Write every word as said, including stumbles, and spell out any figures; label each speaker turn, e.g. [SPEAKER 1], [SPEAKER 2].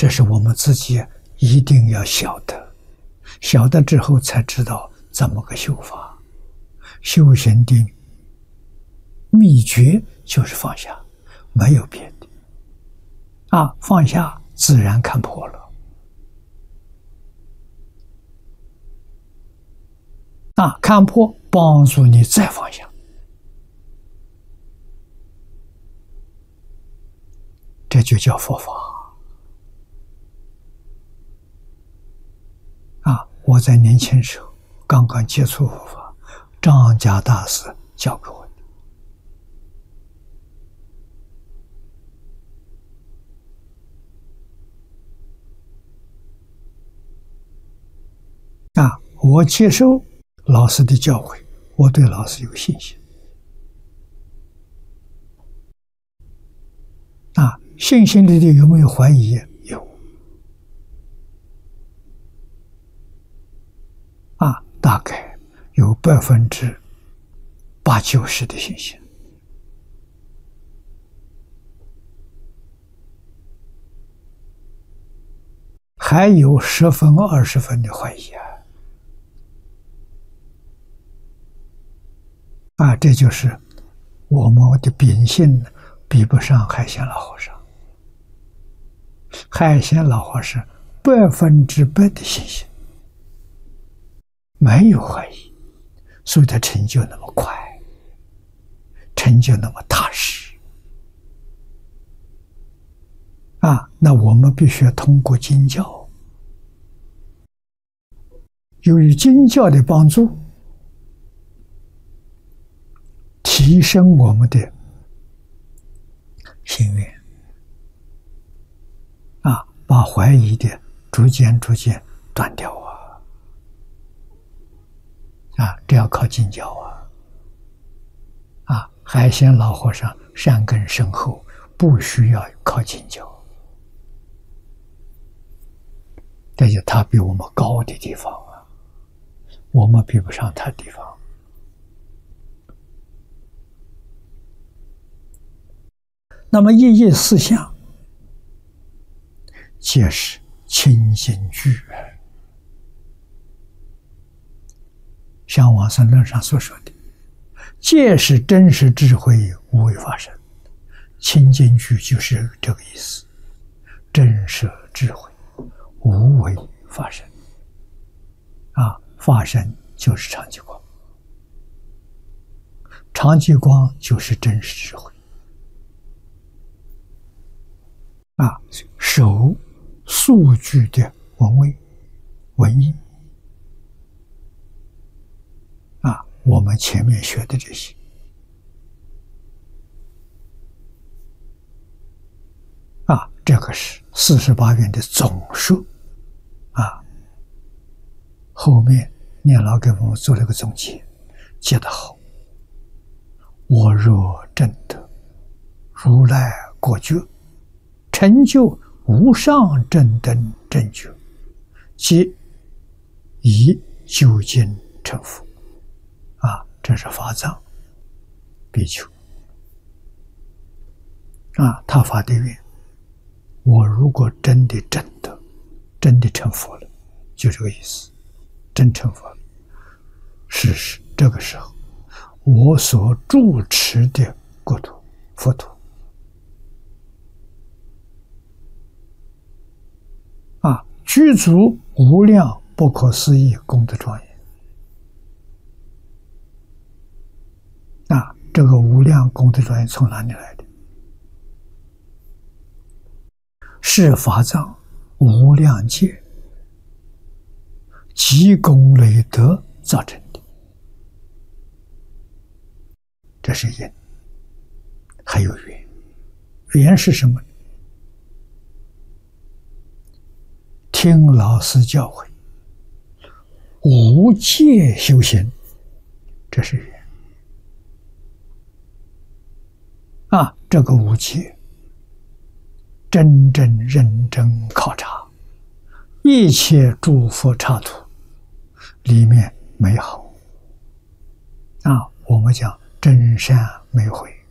[SPEAKER 1] 这是我们自己一定要晓得，晓得之后才知道怎么个修法。修行的秘诀就是放下，没有别的。啊，放下自然看破了。啊，看破帮助你再放下，这就叫佛法。啊，我在年轻时候刚刚接触佛法，张家大师教给我的。啊，我接受老师的教诲，我对老师有信心。啊，信心里头有没有怀疑？有。啊，大概有百分之八九十的信心。还有十分二十分的怀疑啊！啊，这就是我们的秉性比不上海鲜老和尚。海鲜老和尚百分之百的信心，没有怀疑，所以他成就那么快，成就那么踏实。啊，那我们必须要通过经教，由于经教的帮助，提升我们的心愿，啊，把怀疑的逐渐逐渐断掉啊！啊，这要靠经教啊！啊，海鲜老和尚善根深厚，不需要靠经教，这就他比我们高的地方啊，我们比不上他的地方。那么一业四相，皆是清净具。像往生论上所说的，皆是真实智慧，无为法身。清净具就是这个意思，真实智慧，无为法身。啊，法身就是常寂光，常寂光就是真实智慧。啊，守数据的文位、文艺，啊，我们前面学的这些，啊，这个是四十八愿的总数，啊，后面念老给我们做了个总结，结得好。我若证得如来果觉，成就无上正等正觉，即以究竟成佛。啊，这是法藏比丘啊，他发的愿，我如果真的证得，真的成佛了，就这个意思，真成佛了。事实这个时候，我所住持的国土佛土，啊，具足无量不可思议功德庄严。啊，这个无量功德庄严从哪里来的？是法藏无量界积功累德造成的，这是因，还有缘。缘是什么？听老师教诲，无戒修行，这是缘。啊，这个无戒，真正认真考察，一切诸佛刹土里面美好。啊，我们讲真善美慧。